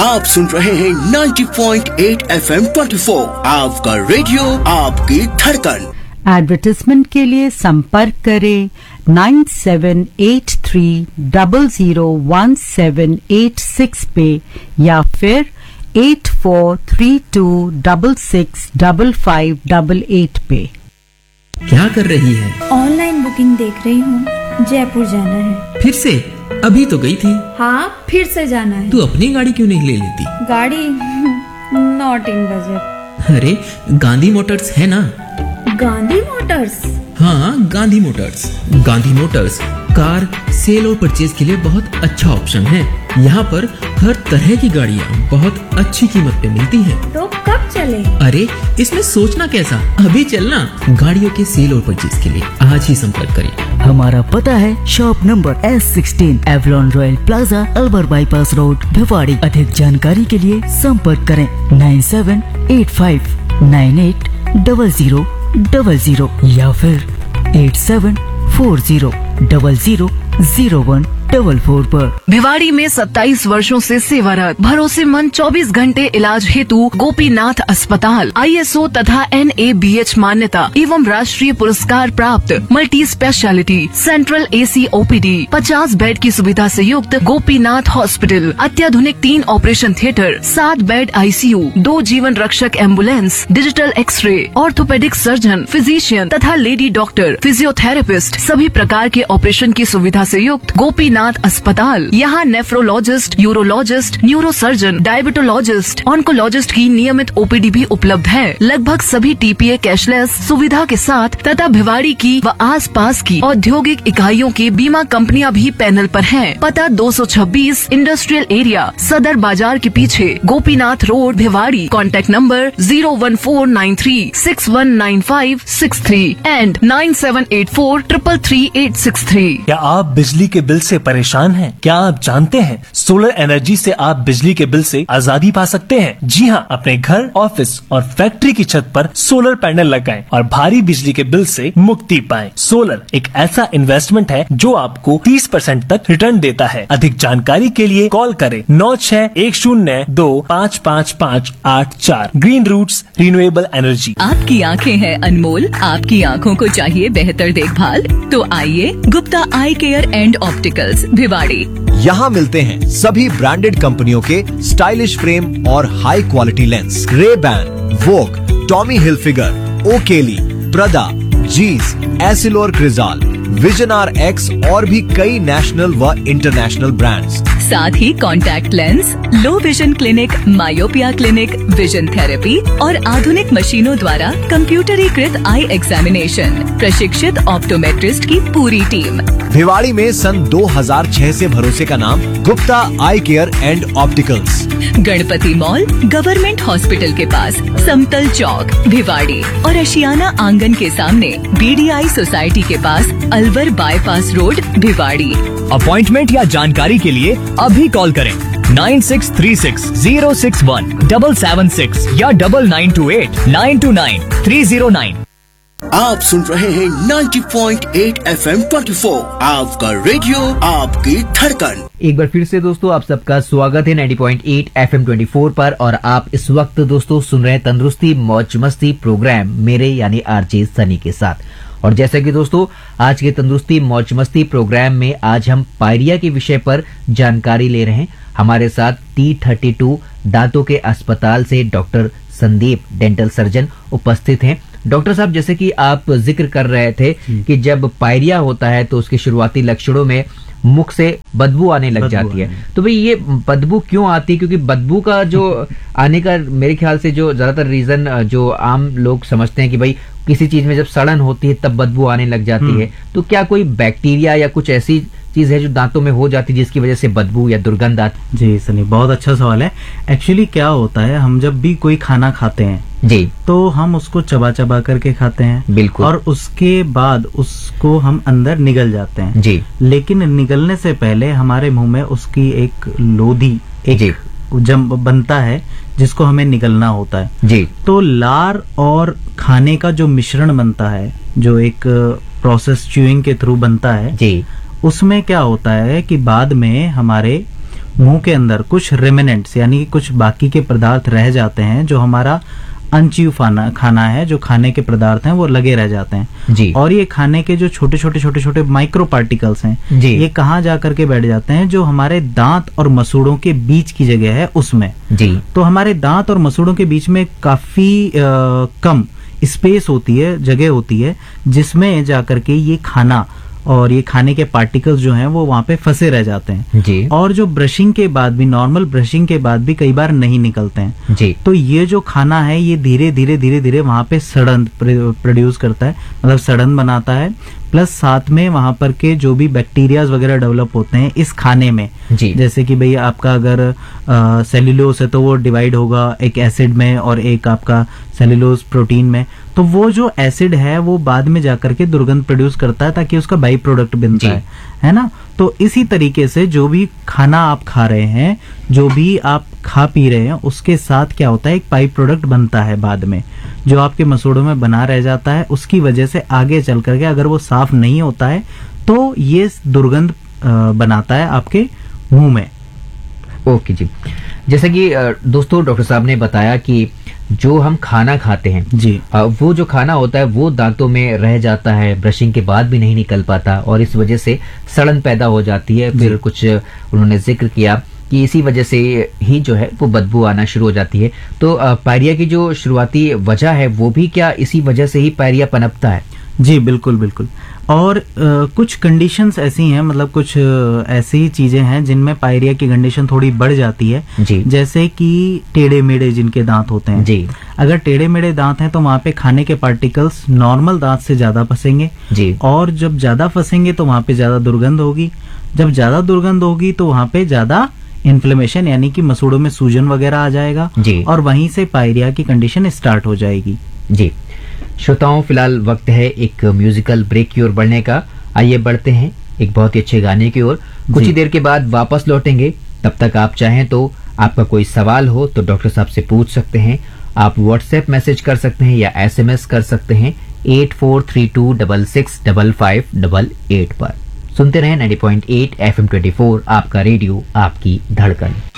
आप सुन रहे हैं 90.8 FM 24, आपका रेडियो आपकी धड़कन। एडवर्टाइजमेंट के लिए संपर्क करें 9783001786 पे या फिर 8432665588 पे। क्या कर रही है? ऑनलाइन बुकिंग देख रही हूँ, जयपुर जाना है। फिर से? अभी तो गई थी। हाँ, फिर से जाना है। तू अपनी गाड़ी क्यों नहीं ले लेती? गाड़ी नॉट इन बजट। अरे गांधी मोटर्स है ना। गांधी मोटर्स? हाँ, Gandhi Motors. Gandhi Motors car cell और परचेज के लिए बहुत अच्छा ऑप्शन है। यहाँ पर हर तरह की गाड़ियाँ बहुत अच्छी कीमत पे मिलती हैं। तो कब चले? अरे इसमें सोचना कैसा, अभी चलना। गाड़ियों के सेल और परचेज के लिए आज ही संपर्क करें। हमारा पता है shop number S16 Avalon royal plaza, Alwar bypass road, Bhiwadi. अधिक जानकारी के लिए संपर्क करें 9785980000 या फिर 8740000144 पर। भिवाड़ी में 27 वर्षों से सेवारत भरोसेमंद 24 घंटे इलाज हेतु गोपीनाथ अस्पताल ISO तथा NABH मान्यता एवं राष्ट्रीय पुरस्कार प्राप्त multi speciality central AC OPD 50 bed की सुविधा से युक्त गोपीनाथ हॉस्पिटल। अत्याधुनिक 3 ऑपरेशन थिएटर, 7 बेड ICU, 2 जीवन रक्षक ambulance, digital x ray, orthopaedic surgeon, physician तथा लेडी डॉक्टर, फिजियोथेरेपिस्ट, सभी प्रकार के ऑपरेशन की सुविधा से युक्त गोपीनाथ अस्पताल। यहाँ nephrologist, urologist, neurosurgeon, diabetologist, oncologist की नियमित OPD भी उपलब्ध है। लगभग सभी TPA कैशलेस सुविधा के साथ तथा भिवाड़ी की व आसपास की औद्योगिक इकाइयों की बीमा कंपनियां भी पैनल पर हैं। पता 226 इंडस्ट्रियल एरिया, सदर बाजार के पीछे, Gopinath road, Bhiwadi. Contact number 01493619563 and 9784333863। क्या आप बिजली के बिल से परेशान हैं? क्या आप जानते हैं सोलर एनर्जी से आप बिजली के बिल से आजादी पा सकते हैं? जी हाँ, अपने घर, ऑफिस और फैक्ट्री की छत पर सोलर पैनल लगाएं और भारी बिजली के बिल से मुक्ति पाएं। सोलर एक ऐसा इन्वेस्टमेंट है जो आपको 30% तक रिटर्न देता है। अधिक जानकारी के लिए कॉल करें 9610255584। Green roots renewable energy. आपकी आँखें हैं अनमोल, आपकी आँखों को चाहिए बेहतर देखभाल, तो आइए गुप्ता आई केयर एंड ऑप्टिकल्स भिवाड़ी। यहाँ मिलते हैं सभी ब्रांडेड कंपनियों के स्टाइलिश फ्रेम और हाई क्वालिटी लेंस। रे-बैन, वोग, टॉमी हिलफिगर, ओकेली, प्रदा, जीस, एसिलोर क्रिजाल, विजन RX और भी कई नेशनल व इंटरनेशनल ब्रांड्स। साथ ही contact lens, low vision clinic, myopia clinic, vision therapy और आधुनिक मशीनों द्वारा कंप्यूटरीकृत आई एग्जामिनेशन, प्रशिक्षित ऑप्टोमेट्रिस्ट की पूरी टीम। भिवाड़ी में सन 2006 से भरोसे का नाम गुप्ता आई care and opticals. Ganpati mall, government hospital के पास, समतल चौक, भिवाड़ी और अशियाना आंगन के सामने, BDI सोसाइटी के पास, Alwar bypass road, Bhiwadi. Appointment या जानकारी के लिए अभी कॉल करें 9636061776 या 9928929309। आप सुन रहे हैं 90.8 FM 24, आपका रेडियो आपकी धड़कन। एक बार फिर से दोस्तों आप सबका स्वागत है 90.8 FM 24 पर। और आप इस वक्त दोस्तों सुन रहे हैं तंदुरुस्ती मौज मस्ती प्रोग्राम मेरे यानी RJ सनी के साथ। और जैसा कि दोस्तों आज के तंदुरुस्ती मौज मस्ती प्रोग्राम में आज हम पायरिया के विषय पर जानकारी ले रहे हैं। हमारे साथ T32 दांतों के अस्पताल से डॉक्टर संदीप डेंटल सर्जन उपस्थित हैं। डॉक्टर साहब, जैसे कि आप जिक्र कर रहे थे कि जब पायरिया होता है तो उसके शुरुआती लक्षणों में मुख से बदबू आने लग जाती है, तो भाई ये बदबू क्यों आती है? क्योंकि बदबू का जो आने का मेरे ख्याल से जो ज्यादातर रीजन जो आम लोग समझते हैं कि भाई किसी चीज में जब सड़न होती है तब बदबू आने लग जाती है, तो क्या कोई बैक्टीरिया या कुछ ऐसी चीज है जो दांतों में हो जाती है जिसकी वजह से बदबू या दुर्गंध आती? जी सनी, बहुत अच्छा सवाल है। एक्चुअली क्या होता है, हम जब भी कोई खाना खाते हैं जी तो हम उसको चबा चबा करके खाते हैं, बिल्कुल, और उसके बाद उसको हम अंदर निगल जाते हैं जी। लेकिन निगलने से पहले हमारे मुंह में उसकी एक लोधी एक जम बनता है जिसको हमें निगलना होता है जी। तो लार और खाने का जो मिश्रण बनता है, जो एक प्रोसेस च्यूइंग के थ्रू बनता है जी, उसमें क्या होता है कि बाद में हमारे मुंह के अंदर कुछ रेमिनेंट्स यानी कि कुछ बाकी के पदार्थ रह जाते हैं, जो हमारा अनच्यू खाना है, जो खाने के पदार्थ हैं वो लगे रह जाते हैं जी। और ये खाने के जो छोटे छोटे छोटे छोटे माइक्रो पार्टिकल्स हैं जी। ये कहाँ जा करके बैठ जाते हैं, जो हमारे दांत और मसूड़ों के बीच की जगह है उसमें जी। तो हमारे दांत और मसूड़ों के बीच में काफी कम स्पेस होती है, जगह होती है, जिसमें जाकर के ये खाना और ये खाने के पार्टिकल्स जो हैं वो वहां पे फंसे रह जाते हैं जी। और जो ब्रशिंग के बाद भी, नॉर्मल ब्रशिंग के बाद भी कई बार नहीं निकलते हैं जी। तो ये जो खाना है ये धीरे धीरे धीरे धीरे वहां पे सड़न प्रोड्यूस करता है, मतलब सड़न बनाता है, प्लस साथ में वहां पर के जो भी बैक्टीरियाज वगैरह डेवलप होते हैं इस खाने में जी। जैसे कि भाई आपका अगर सेल्यूलोज है तो वो डिवाइड होगा एक एसिड में और एक आपका सेल्यूलोज प्रोटीन में, तो वो जो एसिड है वो बाद में जाकर के दुर्गंध प्रोड्यूस करता है ताकि उसका बाई प्रोडक्ट बनता है ना। तो इसी तरीके से जो भी खाना आप खा रहे हैं, जो भी आप खा पी रहे हैं, उसके साथ क्या होता है, एक बाई प्रोडक्ट बनता है बाद में, जो आपके मसूड़ों में बना रह जाता है। उसकी वजह से आगे चल करके अगर वो साफ नहीं होता है तो ये दुर्गंध बनाता है आपके मुंह में। ओके जी। जैसे कि दोस्तों डॉक्टर साहब ने बताया कि जो हम खाना खाते हैं जी, वो जो खाना होता है वो दांतों में रह जाता है, ब्रशिंग के बाद भी नहीं निकल पाता और इस वजह से सड़न पैदा हो जाती है। फिर कुछ उन्होंने जिक्र किया कि इसी वजह से ही जो है वो बदबू आना शुरू हो जाती है। तो पायरिया की जो शुरुआती वजह है वो भी क्या इसी वजह से ही पायरिया पनपता है? जी बिल्कुल बिल्कुल। और कुछ कंडीशंस ऐसी हैं, मतलब कुछ ऐसी चीजें हैं जिनमें पायरिया की कंडीशन थोड़ी बढ़ जाती है जी। जैसे कि टेढ़े मेढ़े जिनके दांत होते हैं जी। अगर टेढ़े मेढ़े दांत हैं तो वहां पे खाने के पार्टिकल्स नॉर्मल दांत से ज्यादा फंसेंगे जी। और जब ज्यादा फंसेंगे तो वहां पे ज्यादा दुर्गंध होगी, जब ज्यादा दुर्गंध होगी तो वहां पे ज्यादा इन्फ्लेमेशन यानी कि मसूड़ों में सूजन वगैरह आ जाएगा जी। और वहीं से पायरिया की कंडीशन स्टार्ट हो जाएगी जी। श्रोताओं, फिलहाल वक्त है एक म्यूजिकल ब्रेक की ओर बढ़ने का। आइए बढ़ते हैं एक बहुत ही अच्छे गाने की ओर। कुछ ही देर के बाद वापस लौटेंगे। तब तक आप चाहें तो आपका कोई सवाल हो तो डॉक्टर साहब से पूछ सकते हैं। आप व्हाट्सएप मैसेज कर सकते हैं या SMS कर सकते हैं 8432665588 पर। सुनते रहें 90.8 FM 24 आपका रेडियो, आपकी धड़कन।